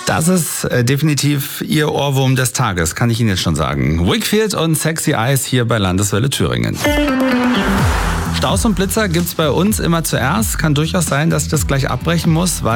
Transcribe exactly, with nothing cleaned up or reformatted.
Das ist äh, definitiv Ihr Ohrwurm des Tages, kann ich Ihnen jetzt schon sagen. Wakefield und Sexy Eyes hier bei Landeswelle Thüringen. Staus und Blitzer gibt's bei uns immer zuerst. Kann durchaus sein, dass ich das gleich abbrechen muss, weil